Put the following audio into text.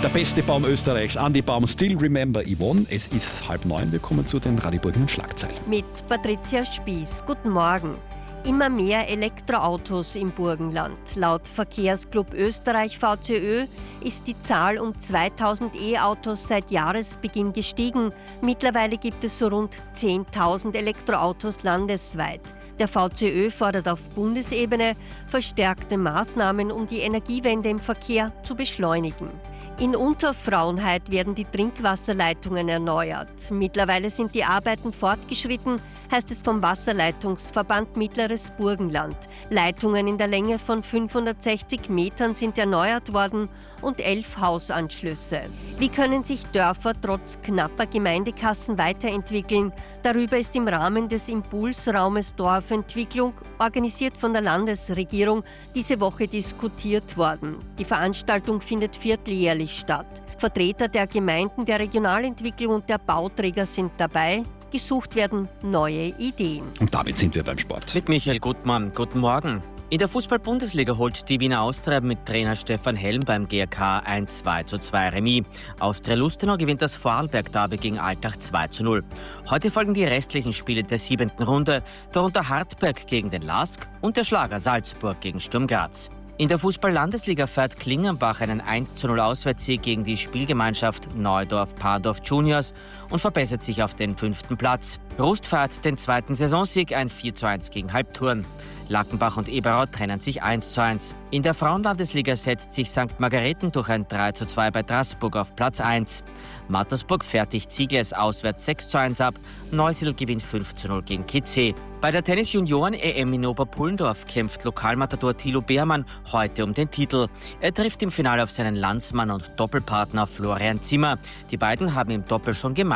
Der beste Baum Österreichs, Andi Baum, Still Remember Yvonne. Es ist 8:30, wir kommen zu den Radiburgener Schlagzeilen. Mit Patricia Spieß. Guten Morgen. Immer mehr Elektroautos im Burgenland. Laut Verkehrsclub Österreich VCÖ ist die Zahl um 2000 E-Autos seit Jahresbeginn gestiegen. Mittlerweile gibt es so rund 10.000 Elektroautos landesweit. Der VCÖ fordert auf Bundesebene verstärkte Maßnahmen, um die Energiewende im Verkehr zu beschleunigen. In Unterfrauenheit werden die Trinkwasserleitungen erneuert. Mittlerweile sind die Arbeiten fortgeschritten, heißt es vom Wasserleitungsverband Mittleres Burgenland. Leitungen in der Länge von 560 Metern sind erneuert worden und 11 Hausanschlüsse. Wie können sich Dörfer trotz knapper Gemeindekassen weiterentwickeln? Darüber ist im Rahmen des Impulsraumes Dorfentwicklung, organisiert von der Landesregierung, diese Woche diskutiert worden. Die Veranstaltung findet vierteljährlich statt. Vertreter der Gemeinden, der Regionalentwicklung und der Bauträger sind dabei. Gesucht werden neue Ideen. Und damit sind wir beim Sport. Mit Michael Gutmann. Guten Morgen. In der Fußball-Bundesliga holt die Wiener Austria mit Trainer Stefan Helm beim GRK ein 2:2 Remis. Austria Lustenau gewinnt das Vorarlberg-Derby gegen Altach 2:0. Heute folgen die restlichen Spiele der 7. Runde, darunter Hartberg gegen den LASK und der Schlager Salzburg gegen Sturm Graz. In der Fußball-Landesliga feiert Klingenbach einen 1:0 Auswärtssieg gegen die Spielgemeinschaft Neudorf-Pardorf Juniors und verbessert sich auf den 5. Platz. Rust feiert den 2. Saisonsieg, ein 4:1 gegen Halbturn. Lackenbach und Eberau trennen sich 1:1. In der Frauenlandesliga setzt sich St. Margareten durch ein 3:2 bei Straßburg auf Platz 1. Mattersburg fertigt Ziegles auswärts 6:1 ab. Neusiedl gewinnt 5:0 gegen Kitzee. Bei der Tennis-Junioren-EM in Oberpullendorf kämpft Lokalmatador Thilo Beermann heute um den Titel. Er trifft im Finale auf seinen Landsmann und Doppelpartner Florian Zimmer. Die beiden haben im Doppel schon gemeinsam